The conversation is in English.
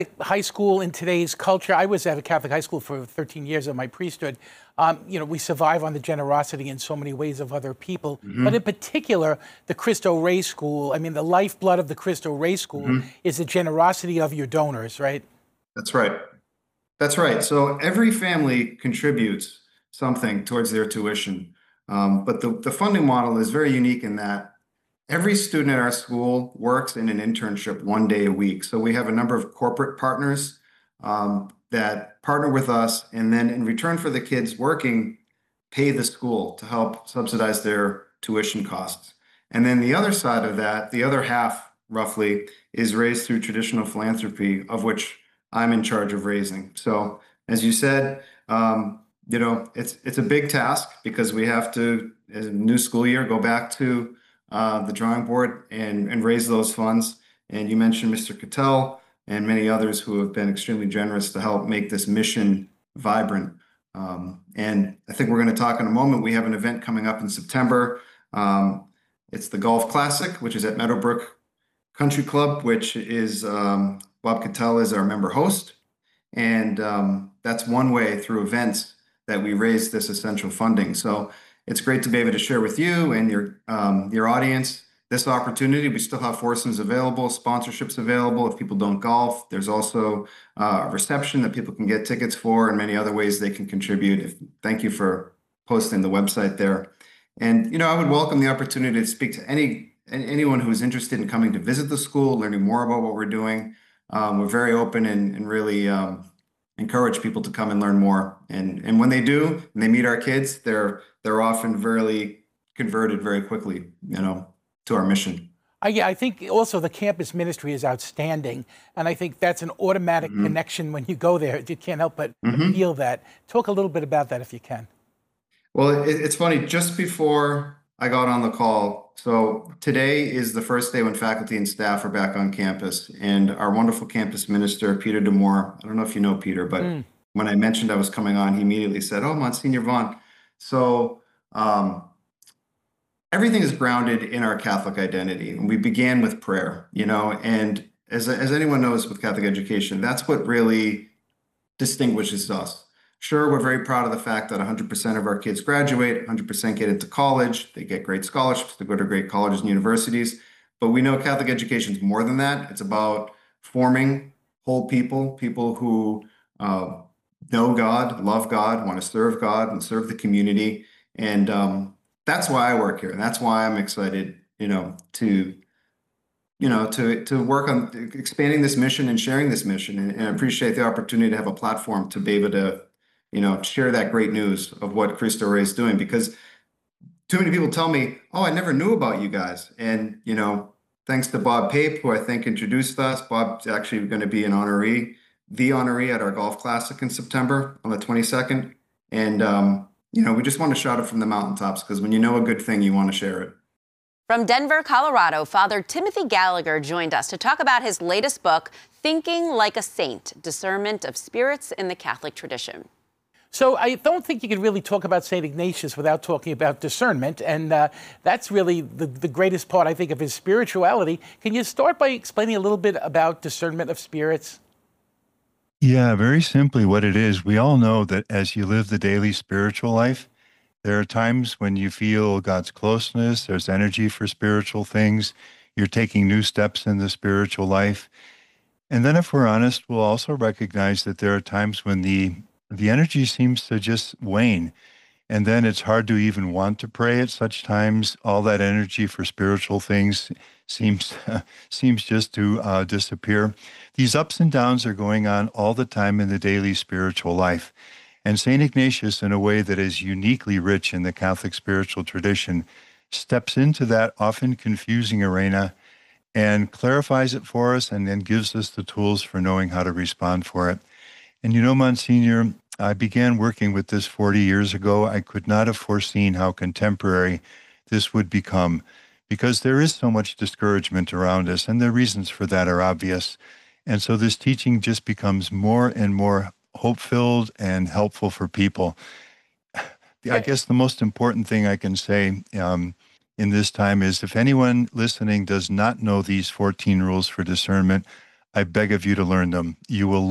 High school in today's culture, I was at a Catholic high school for 13 years of my priesthood. We survive on the generosity in so many ways of other people. But in particular, the Cristo Rey School, the lifeblood of the Cristo Rey School is the generosity of your donors, right? That's right. That's right. So every family contributes something towards their tuition. But the funding model is very unique in that every student at our school works in an internship 1 day a week. So we have a number of corporate partners that partner with us, and then in return for the kids working, pay the school to help subsidize their tuition costs. And then the other side of that, the other half roughly, is raised through traditional philanthropy, of which I'm in charge of raising. So as you said, it's a big task because we have to, as a new school year, go back to the drawing board and raise those funds. And you mentioned Mr. Cattell and many others who have been extremely generous to help make this mission vibrant. And I think we're going to talk in a moment. We have an event coming up in September. It's the Golf Classic, which is at Meadowbrook Country Club, which is Bob Cattell is our member host. And that's one way through events that we raise this essential funding. So it's great to be able to share with you and your audience this opportunity. We still have foursomes available, sponsorships available if people don't golf. There's also a reception that people can get tickets for, and many other ways they can contribute. Thank you for posting the website there. And I would welcome the opportunity to speak to anyone who's interested in coming to visit the school, learning more about what we're doing. We're very open and really encourage people to come and learn more. And when they do, and they meet our kids, they're often very converted very quickly, to our mission. Yeah, I think also the campus ministry is outstanding. And I think that's an automatic connection when you go there. You can't help but feel that. Talk a little bit about that if you can. Well, it's funny, just before I got on the call, so today is the first day when faculty and staff are back on campus, and our wonderful campus minister, Peter Demore, I don't know if you know Peter, but when I mentioned I was coming on, he immediately said, "Oh, Monsignor Vaughn." So everything is grounded in our Catholic identity. And we began with prayer, and as anyone knows with Catholic education, that's what really distinguishes us. Sure, we're very proud of the fact that 100% of our kids graduate, 100% get into college, they get great scholarships to go to great colleges and universities. But we know Catholic education is more than that. It's about forming whole people who know God, love God, want to serve God and serve the community. And that's why I work here. And that's why I'm excited, to work on expanding this mission and sharing this mission. And I appreciate the opportunity to have a platform to be able to share that great news of what Cristo Rey is doing, because too many people tell me, "Oh, I never knew about you guys." And, thanks to Bob Pape, who I think introduced us. Bob's actually going to be the honoree at our Golf Classic in September on the 22nd. And, we just want to shout it from the mountaintops, because when you know a good thing, you want to share it. From Denver, Colorado, Father Timothy Gallagher joined us to talk about his latest book, Thinking Like a Saint: Discernment of Spirits in the Catholic Tradition. So I don't think you can really talk about St. Ignatius without talking about discernment, and that's really the greatest part, I think, of his spirituality. Can you start by explaining a little bit about discernment of spirits? Yeah, very simply what it is. We all know that as you live the daily spiritual life, there are times when you feel God's closeness, there's energy for spiritual things, you're taking new steps in the spiritual life. And then if we're honest, we'll also recognize that there are times when the energy seems to just wane. And then it's hard to even want to pray at such times. All that energy for spiritual things seems just to disappear. These ups and downs are going on all the time in the daily spiritual life. And St. Ignatius, in a way that is uniquely rich in the Catholic spiritual tradition, steps into that often confusing arena and clarifies it for us, and then gives us the tools for knowing how to respond for it. And Monsignor, I began working with this 40 years ago. I could not have foreseen how contemporary this would become, because there is so much discouragement around us, and the reasons for that are obvious. And so this teaching just becomes more and more hope-filled and helpful for people. I guess the most important thing I can say in this time is, if anyone listening does not know these 14 rules for discernment, I beg of you to learn them. You will